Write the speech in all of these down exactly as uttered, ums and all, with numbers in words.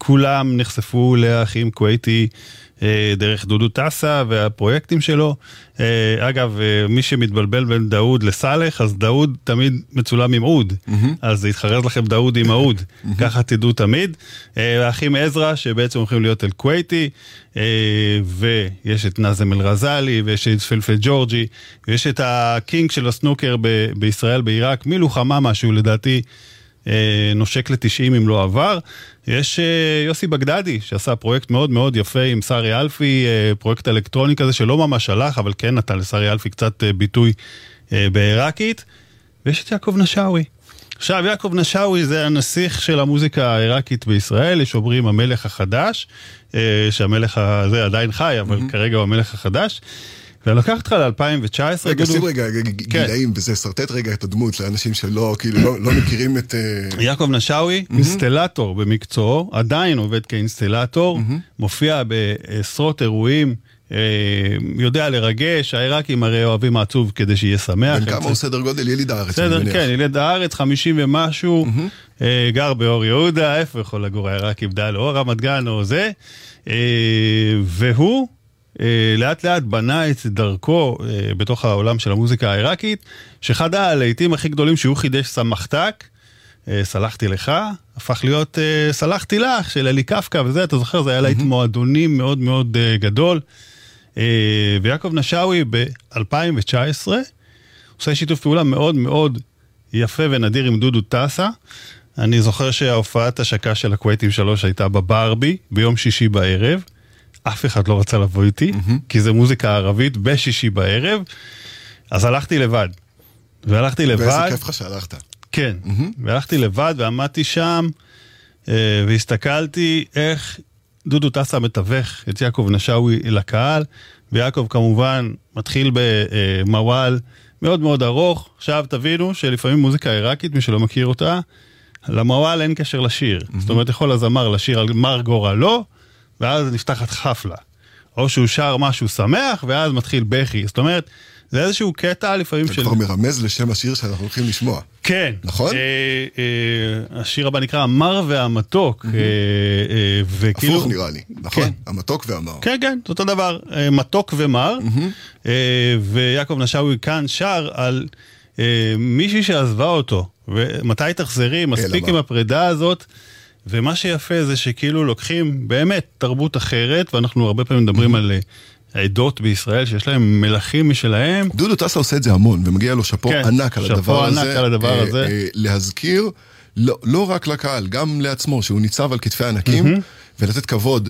כולם נחשפו לאחים קווייטי, דרך דודו טסה והפרויקטים שלו. אגב, מי שמתבלבל בין דאוד לסלח, אז דאוד תמיד מצולם עם אוד, אז זה יתחרז לכם דאוד עם האוד, ככה תדעו תמיד. האחים עזרא שבעצם הולכים להיות אל קווייטי, ויש את נזם אל רזלי, ויש את פלפל ג'ורג'י, ויש את הקינג של הסנוקר ב- בישראל, בעיראק, מילו חממה, שהוא לדעתי נושק ל-תשעים אם לא עבר. יש יוסי בגדדי שעשה פרויקט מאוד מאוד יפה עם סרי אלפי, פרויקט אלקטרוני כזה שלא ממש הלך, אבל כן נתן לסרי אלפי קצת ביטוי בעיראקית. ויש את יעקב נשאווי. עכשיו, יעקב נשאווי זה הנסיך של המוזיקה העיראקית בישראל, יש אומרים המלך החדש, שהמלך הזה עדיין חי, אבל mm-hmm. כרגע הוא המלך החדש. ואני לוקח אותך ל-אלפיים תשע עשרה. רגע, שים רגע, גילאים, וזה סרטט רגע את הדמות לאנשים שלא, כאילו, לא מכירים את... יעקב נשאווי, אינסטלטור במקצועו, עדיין עובד כאינסטלטור, מופיע בעשרות אירועים, יודע לרגש, העיראקים הרי אוהבים העצוב כדי שיהיה שמח. בין כמה הוא סדר גודל? יליד הארץ. סדר, כן, יליד הארץ, חמישים ומשהו, גר באור יהודה, איפה יכול לגור העיראקים, דל או רמת גן או זה, והוא לאט לאט בנה את דרכו בתוך העולם של המוזיקה העיראקית, שאחד הלהיטים הכי גדולים שהוא חידש סמכתק, סלחתי לך, הפך להיות סלחתי לך, של אלי קפקא וזה, אתה זוכר, זה היה להיט מועדונים מאוד מאוד גדול, ויעקב נשאווי ב-אלפיים תשע עשרה, עושה שיתוף פעולה מאוד מאוד יפה ונדיר עם דודו טסה. אני זוכר שההופעת השקה של הקווייטים שלוש הייתה בברבי, ביום שישי בערב, אף אחד לא רצה לבוא איתי, mm-hmm. כי זה מוזיקה ערבית בשישי בערב, אז הלכתי לבד. והלכתי לבד. ואיזה כיף לך שהלכת. כן, mm-hmm. והלכתי לבד ועמדתי שם, אה, והסתכלתי איך דודו טסה מתווך את יעקב נשאווי לקהל, ויעקב כמובן מתחיל במוואל מאוד מאוד ארוך. עכשיו תבינו שלפעמים מוזיקה עיראקית, מי שלא מכיר אותה, למוואל אין קשר לשיר. Mm-hmm. זאת אומרת, יכול הזמר לשיר על מר גורלו, ואז נפתחת חפלה. או שהוא שר משהו שמח, ואז מתחיל בכי. זאת אומרת, זה איזשהו קטע לפעמים של... זה כבר מרמז לשם השיר שאנחנו הולכים לשמוע. כן. נכון? אה, אה, השיר הבא נקרא המר והמתוק. אה, אה, וכאילו... הפוך נראה לי, נכון? המתוק והמר. כן, כן, זה אותו דבר. אה, מתוק ומר. אה, ויעקב נשאווי כאן שר על אה, מישהי שעזבה אותו. ומתי תחזרי, מספיק עם הפרידה הזאת. ומה שיפה זה שכאילו לוקחים באמת תרבות אחרת, ואנחנו הרבה פעמים מדברים על העדות בישראל שיש להם מלכים משלהם. דודו טסה עושה את זה המון, ומגיע לו שפו ענק על הדבר הזה. שפו ענק על הדבר הזה. להזכיר, לא רק לקהל, גם לעצמו, שהוא ניצב על כתפי ענקים, ולתת כבוד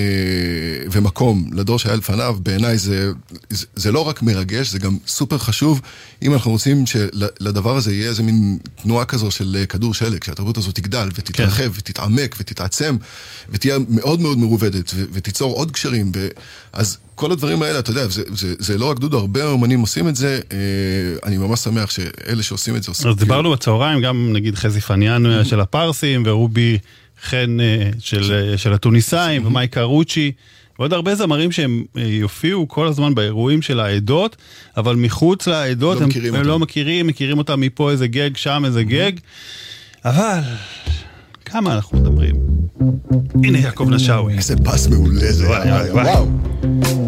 ומקום לדור שהיה לפניו, בעיניי זה, זה לא רק מרגש, זה גם סופר חשוב, אם אנחנו רוצים שלדבר הזה יהיה איזה מין תנועה כזו של כדור שלג, שהתרבות הזו תגדל ותתרחב ותתעמק ותתעצם, ותהיה מאוד מאוד מרובדת ותיצור עוד קשרים, אז כל הדברים האלה, אתה יודע, זה, זה, זה לא רק דודו, הרבה אומנים עושים את זה, אני ממש שמח שאלה שעושים את זה עושים. אז דיברנו בצהריים, גם נגיד חזי פניאן של הפרסים, ורובי חן של, של הטוניסאים, ומייקה רוצ'י, ועוד הרבה זמרים שהם יופיעו כל הזמן באירועים של העדות, אבל מחוץ לעדות לא הם, מכירים הם אותם. לא מכירים, מכירים אותם מפה איזה גג, שם איזה גג, אבל כמה אנחנו מדברים? הנה יעקב נשאווי. איזה פס מעולה זה. וואי, וואי, וואי. וואו.